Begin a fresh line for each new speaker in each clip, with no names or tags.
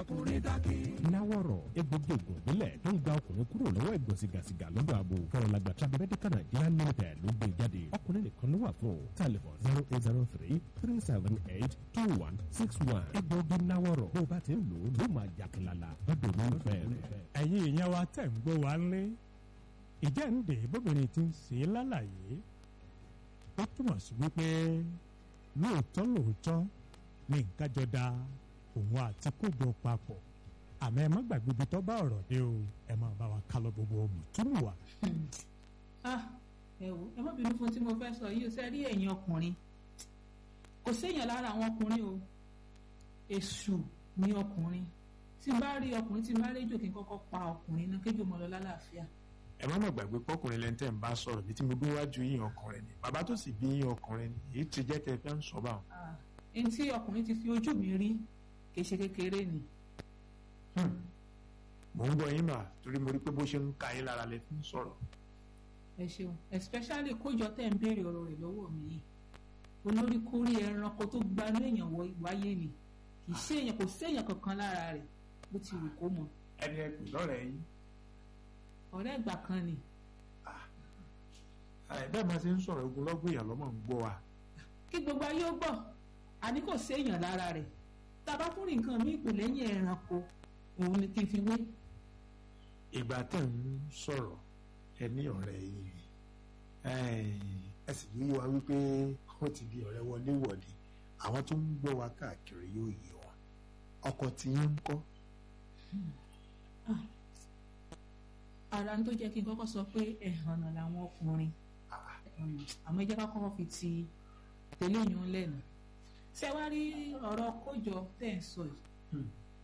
ọkùnrin dákì.
Náwọ̀rọ̀ egbògi ògùn ìbílẹ̀ tó ń gba ọkùnrin kúrò lọ́wọ́ ẹ̀gbọ́n sìgàsìgà lọ́dọ̀ àbò fọlọ́lágbà Tradimedical Nigeria Limited ló gbé jáde ọkùnrin nìkan ló wà fún tẹlifon 0803-378-2161 egbògi Náwọ̀rọ̀ bó bá ti ń lò ó ló máa jàkìlàlà lọ́dọ̀ olólùfẹ́ rẹ̀.
ẹ̀yin èèyàn wa tẹ̀ ń gbọ́ wa ńlé ìjẹ́ ń dè bóbìnrin ti ń ṣe é lálàyé ó túmọ̀ sí wípé lóòótọ́ ní nǹkan jọ da òun àti kójọ papọ̀ àmọ́ ẹ má gbàgbé ibi tó bá ọ̀rọ̀ dé o ẹ máa bá wa kálọ gbogbo mùtúmù wa.
ẹ wo ẹ má bínú fún tí mo fẹ́ sọ yìí ó sẹ́ rí ẹ̀yin ọkùnrin kò séèyàn lára àwọn ọkùnrin o èṣù ní ọkùnrin tí n bá rí ọkùnrin tí n bá réjò kí n kọ́kọ́ pa ọkùnrin náà kéjò mọ́ lọ lálàáfíà.
ẹ má gbàgbé pọkùnrin lẹ́ni tẹ́ ń bá sọ̀rọ̀ bí tí mo dún wájú yín ọkùnrin ni bàbá tó sì bí yín ọkùnrin ni èyí ti jẹ́ tẹ́ fẹ́ ń sọ báwọn.
ẹni tí ọkùnrin ti fi ojú mi rí kì í ṣe kékeré ni.
mò ń gbọ́ yín mà torí mo rí pé bó ṣe ń ka yín lára lẹ fi ń sọ̀rọ̀.
ẹ ṣeun especially kójọ tẹ́ ń béèrè ọ̀rọ̀ rẹ̀ lọ́wọ́ mi yìí olórí kórí ẹranko tó gbanú èèyàn wáyé ni kì í ṣèèyàn kò séèyàn kankan lára rẹ̀ bó ti wù kó mọ.
ẹni ẹ pè lọ́rẹ̀ẹ́ yín.
ọ̀rẹ́ ìgbà kan ni.
bẹ́ẹ̀ máa ṣe ń sọ̀rọ̀ ogun lọ́gbọ̀n èèyàn lọ́mọ ń gbọ́ wa.
kí gbogbo ayé ó gbọ́ àní kò séèyàn lára rẹ̀ tá a bá tún rí nǹkan míì pè lẹ́yìn ẹranko òun ni kí n fi wé.
ìgbà tẹ̀ ń sọ̀rọ̀ ẹ ní ọ̀rẹ́ yìí ẹ sì yí wa wípé ó ti di ọ̀rẹ́ wọléwọ̀de àwọn tó ń gbọ́ wa káàkiri yóò yé wọn ọkọ tí yín ń kọ́.
ara tó jẹ́ kí n kọ́kọ́ sọ pé ẹ̀hànà làwọn ọkùnrin àmọ́ ẹ jẹ́ ká kọ́kọ́ fi ti tẹ́lẹ̀ yún lẹ́nu ṣé wá rí ọ̀rọ̀ kójọ tẹ̀ ń sọ yìí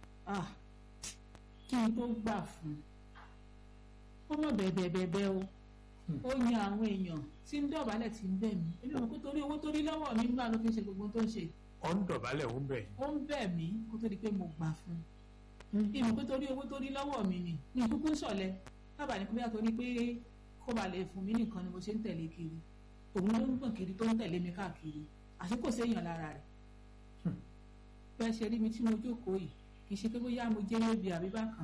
kí n tó gbà fún ó mọ̀ bẹ̀bẹ̀bẹ̀bẹ̀ o ó yan àwọn èèyàn tí ń dọ̀bálẹ̀ tí ń bẹ̀ mí èmi mọ̀ pé torí owó tó rí lọ́wọ́ mi nígbà ló fi ṣe gbogbo tó ń ṣe.
ó ń dọ̀bálẹ̀ ó ń bẹ̀ yín.
ó ń bẹ̀ mí kó tó di pé mo gbà fún un ìmọ̀ pé torí owó tó rí lọ́wọ́ mi ni ní kúkú ń ṣọ̀lẹ kábà ní kúbíyà torí pé kó ba lè fún mi nìkan ni mo ṣe ń tẹ̀lé kiri òun ló ń gbọ̀n kiri tó ń tẹ̀lé mi káàkiri àti kò séèyàn lára rẹ̀ bẹ́ẹ̀ ṣe rí mi tí mo jókòó yìí kì í ṣe pé bóyá mo jẹ́ lébi àbí bákan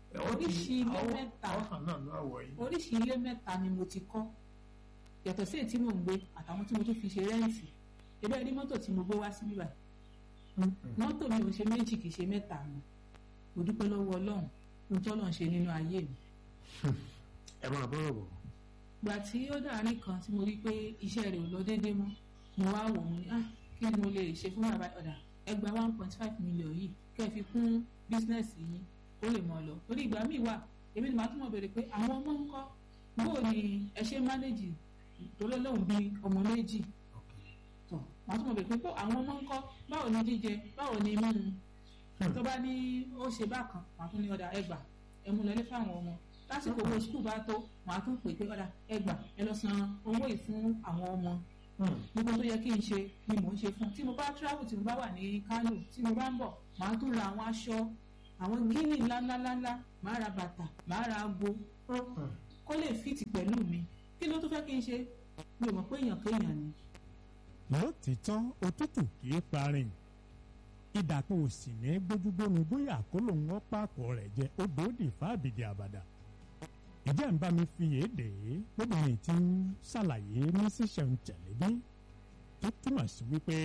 oríṣi ilé mẹ́ta ni mo ti kọ́ yàtọ̀ sí èyí tí mò ń gbé àtàwọn tí mo tún fi ṣe rẹ́ǹtì ẹgbẹ́ rí mọ́tò tí mo gbé wá sí bíbá mọ́tò mi ò ṣe méjì kì í ṣe mẹ́ta mi mo dúpẹ́ lọ́wọ́ Ọlọ́run ohun tí Ọlọ́run ṣe nínú ayé mi.
ẹ máa bọ́rọ̀ bọ̀.
ìgbà tí ó dáàrin kan tí mo rí pé iṣẹ́ rẹ̀ ò lọ déédéé mọ́ mo wá wò ó ní kí ni mo lè ṣe fún bàbá ọ̀dà ẹgbàá 1.5 million yìí kẹ́ ẹ fi kún bísínẹ́sì yín ó lè mọ̀ lọ torí ìgbà míì wà èmi ni màá tún mọ̀ bèrè pé àwọn ọmọ ń kọ́ bóò ni ẹ ṣe mánéjì tó lọ́lọ́hùn bí ọmọ méjì tó màá tún mọ̀ bèrè pé àwọn ọmọ ń kọ́ báwo ni jíjẹ báwo ni mímu tó bá ní ó ṣe bákan màá tún ní ọ̀dà ẹgbà ẹ mú lọlé fáwọn ọmọ lásìkò owó skul bá tó màá tún pè pé ọ̀dà ẹgbà ẹ lọ san owó yìí fún àwọn ọmọ gbogbo tó yẹ kí n ṣe ni mò ń ṣe fún tí mo bá travel tí mo bá wà ní Kánò tí mo bá ń bọ̀ màá tún ra àwọn aṣọ àwọn gíní ńláńláńlá máa ra bàtà máa ra aago kó lè fìtì pẹ̀lú mi kí ló tún fẹ́ kí n ṣe mi ò mọ̀ pé èèyàn kéèyàn ni.
lótìtọ́ òtútù kì í parin ìdàpọ̀ òsì ní gbójúgbóni bóyá àkóló ń wọ́n pààkọ́ rẹ̀ jẹ́ odòdì fábìdì àbàdà ìjẹ́ ń bá mi fi èdè lóbìnrin tí ń ṣàlàyé ní ṣíṣẹ̀ ń tẹ̀lé bí tó túmọ̀ sí wípé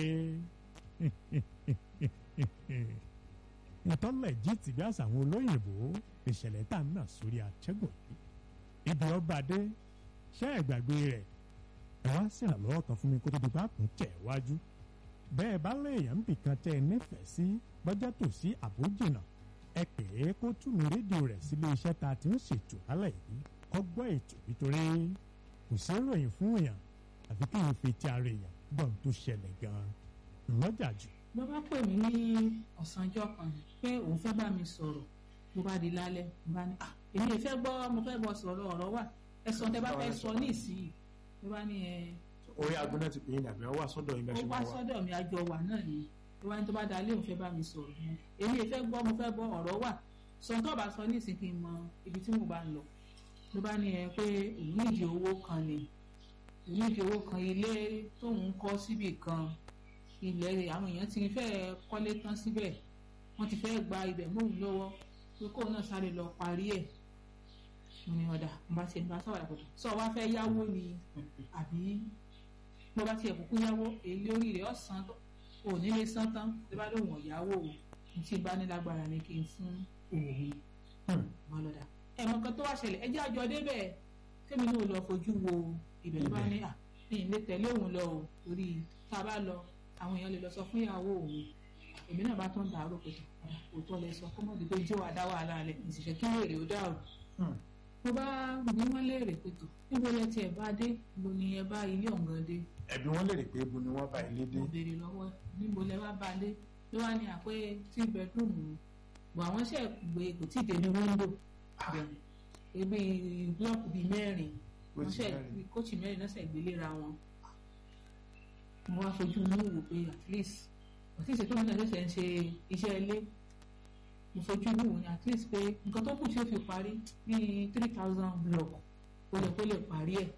ìtọ́lẹ̀ jí ti bí àṣà àwọn olóyìnbó ìṣẹ̀lẹ̀ tá a nà sórí àtẹ́gùn yìí ibi ọba dé ṣẹ́ ẹ̀gbàgbé rẹ̀ ẹ wá sí àlọ́ kan fún mi kó tó di bá kún tẹ̀ wájú bẹ́ẹ̀ bá léèyàn bì kan tẹ́ ẹ nífẹ̀ẹ́ sí bọ́jà tó sí àbójìnà ẹ pè é kó túnú rédíò rẹ̀ sílé iṣẹ́ ta ti ń ṣètò lálẹ́ yìí kọ́ gbọ́ ètò nítorí kò sí ìròyìn fún èèyàn àfi kí n fi ti ara èèyàn gbọ́n tó ṣẹlẹ̀ gan-an ńlọ́jà jù.
ló bá pè mí ní ọ̀sánjọ́ kan pé òun fẹ́ bá mi sọ̀rọ̀ ló bá di lálẹ́ mo bá ní èmi ò fẹ́ gbọ́ mo fẹ́ bọ́ sọ̀rọ̀ ọ̀rọ̀ wà ẹ̀sán tẹ́ bá fẹ́ sọ ní ìsinyìí ló bá ní
orí aago náà ti pè é nàbẹ́ ọ wà sọ́dọ̀ yín bẹ́ẹ̀ ṣe máa wá.
ó wá sọ́dọ̀ mi àjọ wà náà ni ló bá ní tó bá dalé òun fẹ́ bá mi sọ̀rọ̀ èmi ò fẹ́ gbọ́ mo fẹ́ bọ́ ọ̀rọ̀ wà sọ tó bá sọ ní ìsìn kí n mọ ibi tí mo bá ń lọ ló bá ní pé òun nídìí owó kan ni òun nídìí owó kan ilé tóun kọ́ síbì kan ilẹ̀ àwọn èèyàn ti fẹ́ kọ́lé tán síbẹ̀ wọ́n ti fẹ́ gba ibẹ̀ mọ́hùn lọ́wọ́ pé kóun náà sáré lọ parí ẹ̀ mo ní ọ̀dà mo bá tiẹ̀ bá sáwàdà pẹ̀lú sọ wá fẹ́ yáwó ni àbí mo bá tiẹ̀ kúkú yáwó èlé orí rẹ̀ ọ̀sán ò ní lè san tán tí bá lóun ọ̀yáwó o tí bá ní lágbára ni kí n fún òun mo lọ́dà ẹ̀mọ́ kan tó wá ṣẹlẹ̀ ẹjẹ́ àjọ débẹ̀ kémi náà lọ fojú wo ibẹ̀ tó bá ní à ní ilé tẹ̀lé òun lọ o torí tá a bá lọ àwọn èèyàn lè lọ sọ fún ìyàwó òun èmi náà bá tún dàrú pé òótọ́ lẹ sọ kó mọ̀ dídó jó àdá wàhálà rẹ̀ ìsìfẹ́ kí wèrè ó dàrú. mo bá bí wọ́n léèrè pé tó níbo lẹ tiẹ̀ bá dé níbo ni ẹ bá ilé ọ̀ngàn dé.
ẹbí wọn léèrè pé ibo ni wọ́n bá ilé dé.
mo béèrè lọ́wọ́ níbo lẹ wá bá dé ló wá ní àpé 3 bedroom bọ̀ àwọn ṣẹ̀ gbé kò tí ì dé ní wíńdò ebi blọọkù bíi 4 wọ́n ṣẹ̀ kóòtù 4 náà ṣẹ̀ gbéléra wọn. mo wá fojú mi wò pé at least àti ìṣètò mi náà ṣẹ̀ṣẹ̀ ń ṣe iṣẹ́ ilé mo fojú mi wò ní at least pé nǹkan tó kù tí ó fi parí bíi 3000 block ó lè kó lè parí ẹ̀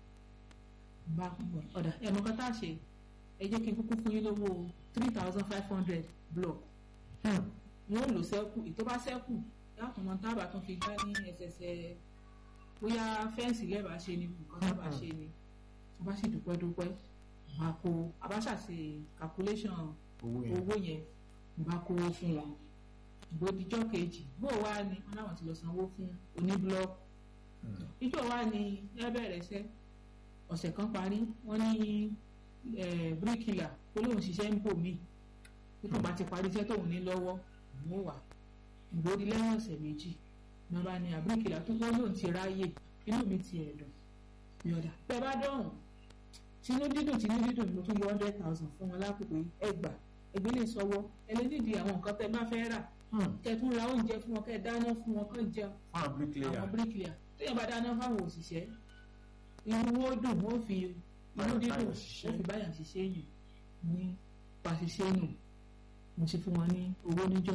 bá ọ̀dà ẹ̀mọ́ kan tá a ṣe ẹ jẹ́ kí n kúkú fún yín lówó 3500 block wọ́n lò sẹ́kù ìtọ́ bá sẹ́kù yàtọ̀ mọ́ tábà tó fi gbá ní ẹsẹsẹ bóyá fẹ́ǹsì lẹ́bàá ṣe ni nǹkan tábà ṣe ni tó bá sì dúpẹ́ bá kó abáṣà ṣe calculation owó yẹn bá kówó fún wọn ìgbòdìjọ́ kejì bó wá ní wọn láwọn ti lọ sanwó fún oníbúlọ́ọ̀kù ìjọ wá ní ẹ bẹ̀rẹ̀ iṣẹ́ ọ̀sẹ̀ kan parí wọ́n ní bíríkìlà tó lóun ṣiṣẹ́ ń bò mí tó bá ti parí iṣẹ́ tóun ní lọ́wọ́ mú wá ìgbòdì lẹ́wọ̀n ọ̀sẹ̀ méjì nàbà ní àbíríkìlà tó wọ́n lóun ti ráyè inú mi ti ẹ̀dùn yọ̀dà bẹ́ẹ̀ bá dọ̀hùn tinú dídùn mo tún yọ 100,000 fún wọn lákòókò ẹgbà ẹgbẹ́lẹ̀ sọ́wọ́ ẹlẹ́nìdí àwọn nǹkan tẹ́ bá fẹ́ rà kẹ́ tún ra oúnjẹ fún wọn kẹ́ dáná fún wọn kàn jẹun àwọn bíríkìlà téèyàn bá dáná fáwọn òṣìṣẹ́ inú ó dùn wọ́n fi inú dídùn wọ́n fi báyà ṣiṣẹ́ yìí ní pàṣiṣẹ́ nù mo ṣe fún wọn ní owó níjọ́